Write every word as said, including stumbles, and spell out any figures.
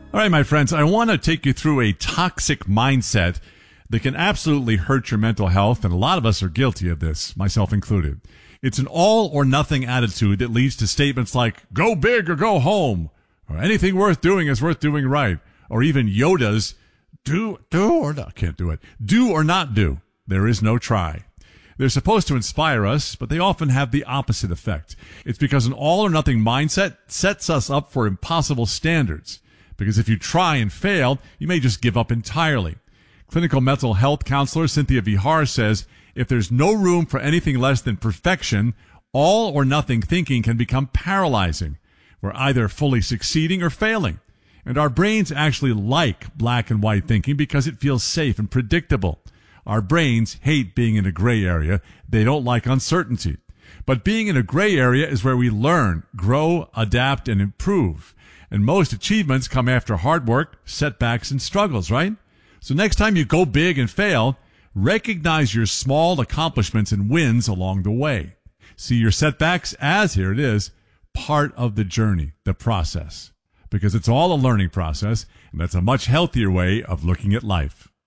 All right, my friends, I want to take you through a toxic mindset that can absolutely hurt your mental health, and a lot of us are guilty of this, myself included. It's an all-or-nothing attitude that leads to statements like, go big or go home, or anything worth doing is worth doing right, or even Yoda's, do, do or not, can't do it, do or not do, there is no try. They're supposed to inspire us, but they often have the opposite effect. It's because an all-or-nothing mindset sets us up for impossible standards. Because if you try and fail, you may just give up entirely. Clinical mental health counselor Cynthia Vihar says, if there's no room for anything less than perfection, all or nothing thinking can become paralyzing. We're either fully succeeding or failing. And our brains actually like black and white thinking because it feels safe and predictable. Our brains hate being in a gray area. They don't like uncertainty. But being in a gray area is where we learn, grow, adapt, and improve. And most achievements come after hard work, setbacks, and struggles, right? So next time you go big and fail, recognize your small accomplishments and wins along the way. See your setbacks as, here it is, part of the journey, the process. Because it's all a learning process, and that's a much healthier way of looking at life.